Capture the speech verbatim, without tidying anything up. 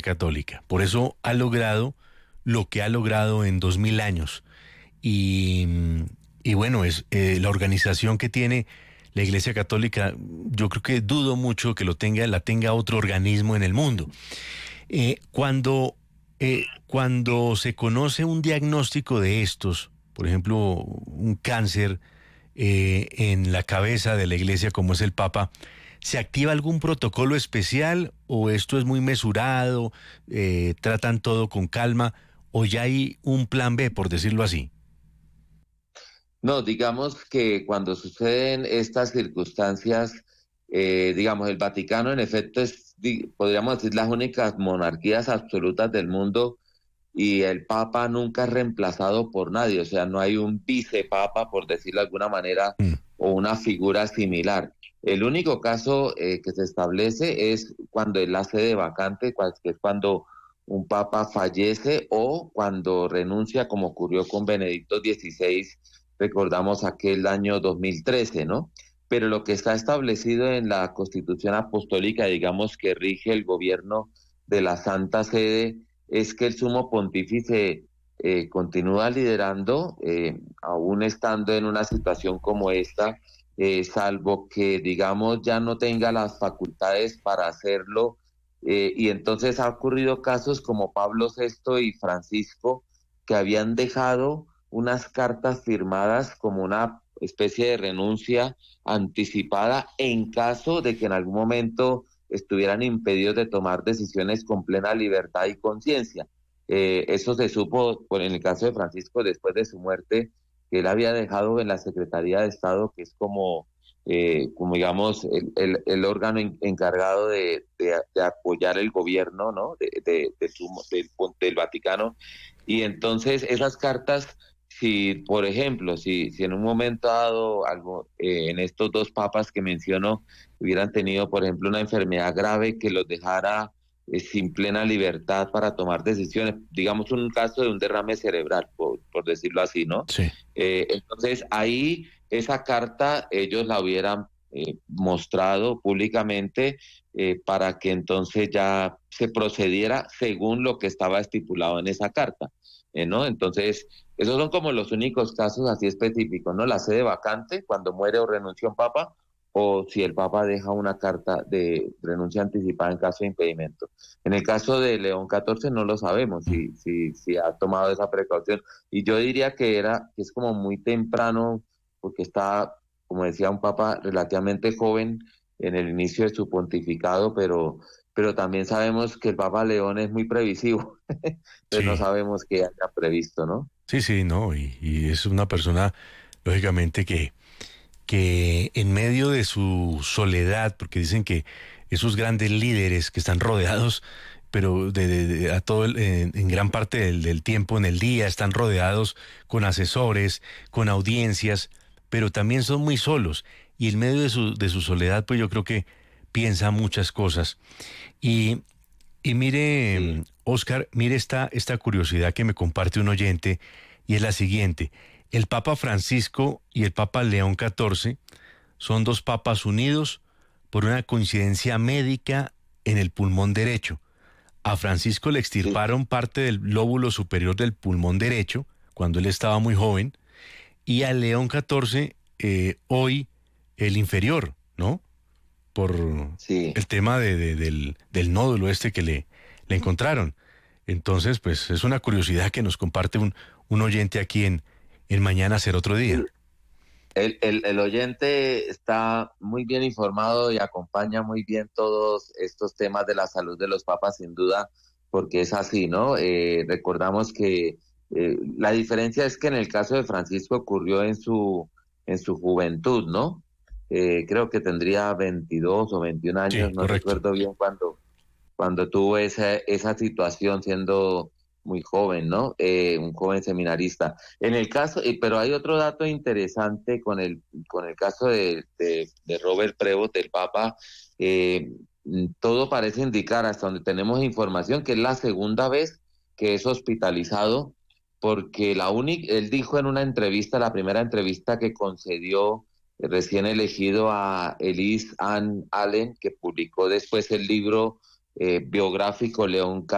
Católica. Por eso ha logrado lo que ha logrado en dos mil años. Y, y bueno, es eh, la organización que tiene la Iglesia Católica, yo creo que dudo mucho que lo tenga, la tenga otro organismo en el mundo. Eh, cuando, eh, cuando se conoce un diagnóstico de estos, por ejemplo, un cáncer eh, en la cabeza de la Iglesia como es el Papa, ¿se activa algún protocolo especial o esto es muy mesurado, eh, tratan todo con calma o ya hay un plan B, por decirlo así? No, digamos que cuando suceden estas circunstancias, eh, digamos, el Vaticano en efecto es, di- podríamos decir, las únicas monarquías absolutas del mundo y el Papa nunca es reemplazado por nadie, o sea, no hay un vicepapa, por decirlo de alguna manera, Mm. o una figura similar. El único caso eh, que se establece es cuando es la sede vacante, cual- que es cuando un papa fallece o cuando renuncia, como ocurrió con Benedicto dieciséis, recordamos aquel año dos mil trece, ¿no? Pero lo que está establecido en la Constitución Apostólica, digamos, que rige el gobierno de la Santa Sede, es que el sumo pontífice eh, continúa liderando, eh, aún estando en una situación como esta, eh, salvo que, digamos, ya no tenga las facultades para hacerlo. Eh, y entonces ha ocurrido casos como Pablo sexto y Francisco, que habían dejado unas cartas firmadas como una especie de renuncia anticipada en caso de que en algún momento estuvieran impedidos de tomar decisiones con plena libertad y conciencia. Eh, eso se supo, por, en el caso de Francisco, después de su muerte, que él había dejado en la Secretaría de Estado, que es como, eh, como digamos, el, el, el órgano en, encargado de, de, de, apoyar el gobierno, ¿no? de, de, de su, del, del Vaticano. Y entonces esas cartas, si, por ejemplo, si, si en un momento dado algo, eh, en estos dos papas que menciono, hubieran tenido, por ejemplo, una enfermedad grave que los dejara eh, sin plena libertad para tomar decisiones, digamos un caso de un derrame cerebral, por, por decirlo así, ¿no? Sí. Eh, entonces ahí esa carta ellos la hubieran eh, mostrado públicamente eh, para que entonces ya se procediera según lo que estaba estipulado en esa carta, eh, ¿no? Entonces, esos son como los únicos casos así específicos, ¿no? La sede vacante, cuando muere o renuncia un papa, o si el Papa deja una carta de renuncia anticipada en caso de impedimento. En el caso de León catorce no lo sabemos Mm. si, si, si ha tomado esa precaución. Y yo diría que era, que es como muy temprano, porque está, como decía, un Papa relativamente joven en el inicio de su pontificado, pero, pero también sabemos que el Papa León es muy previsivo. Entonces no Sí, sabemos qué haya previsto, ¿no? sí, sí, no, y, y es una persona, lógicamente, que, que en medio de su soledad, porque dicen que esos grandes líderes que están rodeados, pero de, de- de- a todo el- en, en gran parte del, del tiempo en el día están rodeados con asesores, con audiencias, pero también son muy solos. Y en medio de su, de su soledad, pues yo creo que piensa muchas cosas. Y, y mire, Sí. Oscar, mire esta, esta curiosidad que me comparte un oyente, y es la siguiente. El Papa Francisco y el Papa León catorce son dos papas unidos por una coincidencia médica en el pulmón derecho. A Francisco le Sí. extirparon parte del lóbulo superior del pulmón derecho cuando él estaba muy joven, y a León catorce eh, hoy el inferior, ¿no? Por Sí. el tema de, de- del, del nódulo este que le, le encontraron. Entonces, pues es una curiosidad que nos comparte un, un oyente aquí en, en Mañana Será Otro Día. El, el, el oyente está muy bien informado y acompaña muy bien todos estos temas de la salud de los papas, sin duda, porque es así, ¿no? Eh, recordamos que eh, la diferencia es que en el caso de Francisco ocurrió en su, en su juventud, ¿no? Eh, creo que tendría veintidós o veintiún Sí, años, no correcto. recuerdo bien cuando, cuando tuvo esa, esa situación siendo muy joven, ¿no? Eh, un joven seminarista. En el caso, eh, pero hay otro dato interesante con el, con el caso de, de, de Robert Prevost, del Papa. Eh, todo parece indicar, hasta donde tenemos información, que es la segunda vez que es hospitalizado, porque la única, él dijo en una entrevista, la primera entrevista que concedió eh, recién elegido a Elise Ann Allen, que publicó después el libro eh, biográfico León